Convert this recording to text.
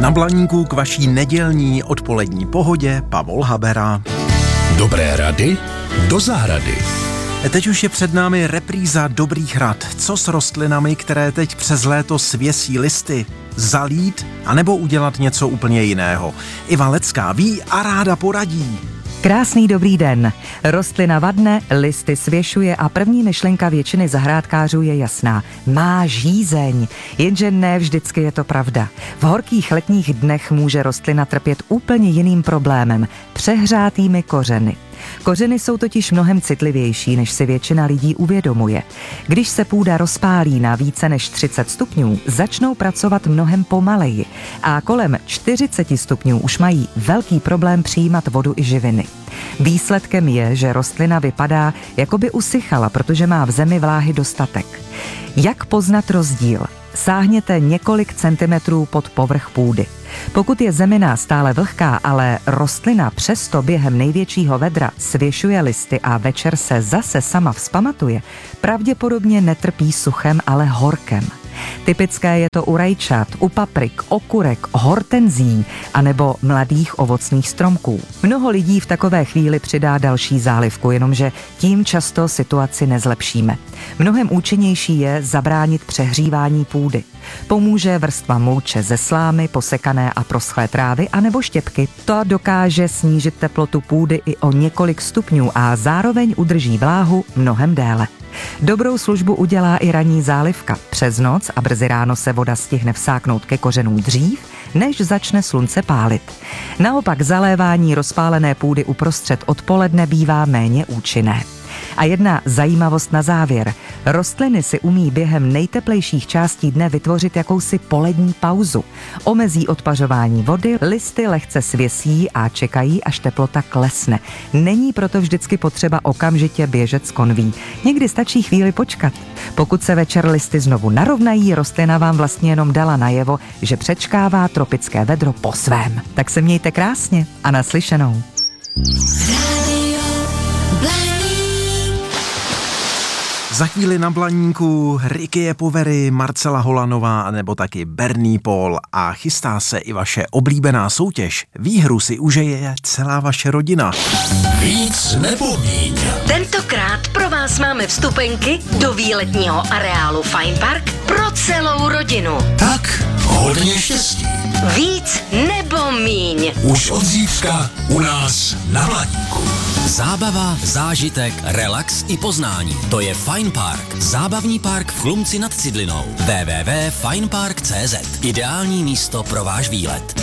Na Blaníku k vaší nedělní odpolední pohodě Pavol Habera. Dobré rady do zahrady. Teď už je před námi repríza dobrých rad. Co s rostlinami, které teď přes léto svěsí listy? Zalít, anebo udělat něco úplně jiného? Iva Lecká ví a ráda poradí. Krásný dobrý den. Rostlina vadne, listy svěšuje a první myšlenka většiny zahrádkářů je jasná. Má žízeň. Jenže ne vždycky je to pravda. V horkých letních dnech může rostlina trpět úplně jiným problémem – přehřátými kořeny. Kořeny jsou totiž mnohem citlivější, než si většina lidí uvědomuje. Když se půda rozpálí na více než 30 stupňů, začnou pracovat mnohem pomaleji a kolem 40 stupňů už mají velký problém přijímat vodu i živiny. Výsledkem je, že rostlina vypadá, jako by usychala, protože má v zemi vláhy dostatek. Jak poznat rozdíl? Sáhněte několik centimetrů pod povrch půdy. Pokud je zemina stále vlhká, ale rostlina přesto během největšího vedra svěšuje listy a večer se zase sama vzpamatuje, pravděpodobně netrpí suchem, ale horkem. Typické je to u rajčat, u paprik, okurek, hortenzí anebo mladých ovocných stromků. Mnoho lidí v takové chvíli přidá další zálivku, jenomže tím často situaci nezlepšíme. Mnohem účinnější je zabránit přehřívání půdy. Pomůže vrstva mulče ze slámy, posekané a proschlé trávy anebo štěpky. To dokáže snížit teplotu půdy i o několik stupňů a zároveň udrží vláhu mnohem déle. Dobrou službu udělá i ranní zálivka. Přes noc a brzy ráno se voda stihne vsáknout ke kořenům dřív, než začne slunce pálit. Naopak zalévání rozpálené půdy uprostřed odpoledne bývá méně účinné. A jedna zajímavost na závěr. Rostliny si umí během nejteplejších částí dne vytvořit jakousi polední pauzu. Omezí odpařování vody, listy lehce svěsí a čekají, až teplota klesne. Není proto vždycky potřeba okamžitě běžet z konví. Někdy stačí chvíli počkat. Pokud se večer listy znovu narovnají, rostlina vám vlastně jenom dala najevo, že přečkává tropické vedro po svém. Tak se mějte krásně a naslyšenou. Za chvíli na Blaníku Ricky Povery, Marcela Holanová nebo taky Bernie Paul a chystá se i vaše oblíbená soutěž. Výhru si užije celá vaše rodina. Víc nebo míň. Tentokrát pro vás máme vstupenky do výletního areálu Fine Park pro celou rodinu. Tak hodně štěstí. Víc nebo míň. Už od zítřka u nás na Blaníku. Zábava, zážitek, relax i poznání. To je Fine Park. Zábavní park v Chlumci nad Cidlinou. www.finepark.cz. Ideální místo pro váš výlet.